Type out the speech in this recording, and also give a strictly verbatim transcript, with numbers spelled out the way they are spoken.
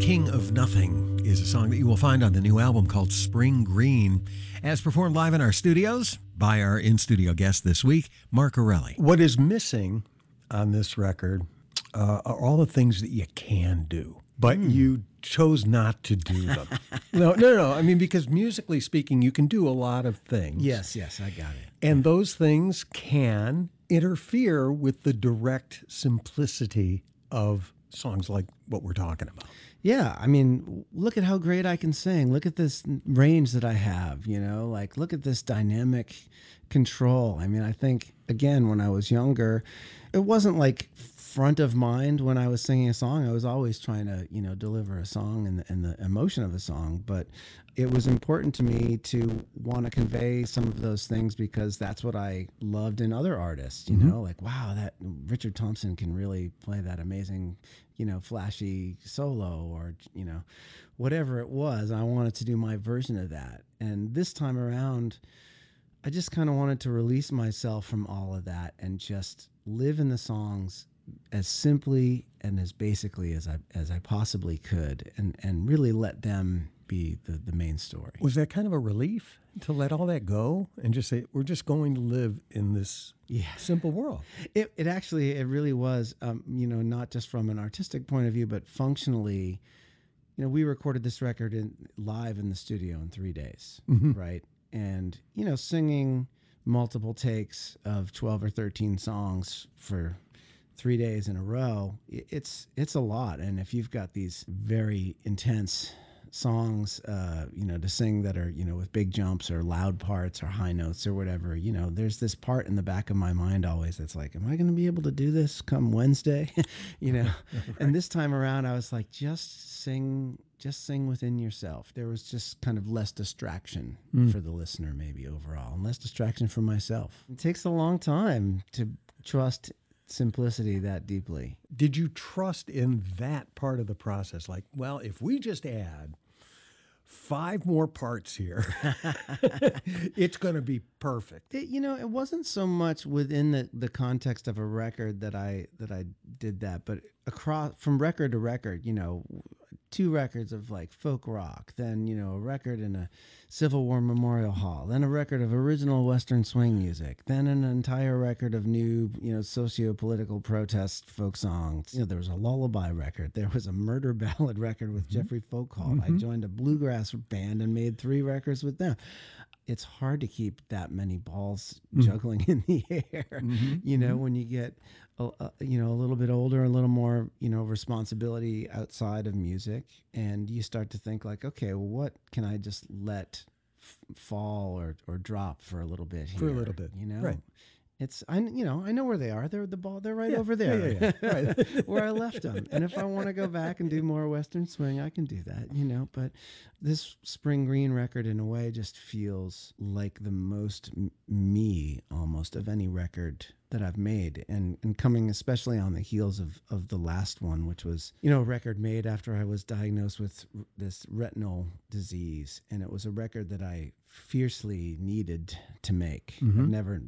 King of Nothing is a song that you will find on the new album called Spring Green, as performed live in our studios by our in-studio guest this week, Mark Corelli. What is missing on this record uh, are all the things that you can do, but mm. you chose not to do them. no, no, no. I mean, because musically speaking, you can do a lot of things. Yes, yes, I got it. And those things can interfere with the direct simplicity of songs like what we're talking about. Yeah, I mean, look at how great I can sing. Look at this range that I have, you know, like look at this dynamic control. I mean, I think, again, when I was younger, it wasn't like front of mind when I was singing a song. I was always trying to, you know, deliver a song and the, and the emotion of a song. But it was important to me to want to convey some of those things because that's what I loved in other artists, you mm-hmm. know, like, wow, that Richard Thompson can really play that amazing, you know, flashy solo or, you know, whatever it was. I wanted to do my version of that. And this time around, I just kind of wanted to release myself from all of that and just live in the songs as simply and as basically as I as I possibly could, and, and really let them be the, the main story. Was that kind of a relief to let all that go and just say, we're just going to live in this yeah. simple world? It it actually, it really was, um, you know, not just from an artistic point of view, but functionally, you know, we recorded this record in live in the studio in three days, mm-hmm. right? And, you know, singing multiple takes of twelve or thirteen songs for three days in a row, it's it's a lot. And if you've got these very intense songs, uh, you know, to sing that are, you know, with big jumps or loud parts or high notes or whatever, you know, there's this part in the back of my mind always that's like, am I going to be able to do this come Wednesday? you know, right. And this time around, I was like, just sing, just sing within yourself. There was just kind of less distraction mm. for the listener, maybe overall, and less distraction for myself. It takes a long time to trust simplicity that deeply. Did you trust in that part of the process? Like, well, if we just add five more parts here, it's going to be perfect. It, you know, it wasn't so much within the, the context of a record that I that I did that, but across from record to record, you know, two records of like folk rock, then, you know, a record in a Civil War Memorial Hall, then a record of original Western swing music, then an entire record of new, you know, socio-political protest folk songs. You know, there was a lullaby record. There was a murder ballad record with mm-hmm. Jeffrey Folkhall. Mm-hmm. I joined a bluegrass band and made three records with them. It's hard to keep that many balls mm-hmm. juggling in the air, mm-hmm. you know, when you get, a, a, you know, a little bit older, a little more, you know, responsibility outside of music. And you start to think like, okay, well, what can I just let f- fall or, or drop for a little bit here? For a little bit, you know? Right. It's, I, you know, I know where they are. They're the ball. They're right yeah, over there, yeah, yeah, yeah. Right. where I left them. And if I want to go back and do more Western swing, I can do that, you know. But this Spring Green record, in a way, just feels like the most m- me, almost, of any record that I've made. And and coming especially on the heels of, of the last one, which was, you know, a record made after I was diagnosed with r- this retinal disease. And it was a record that I fiercely needed to make. Mm-hmm. I've never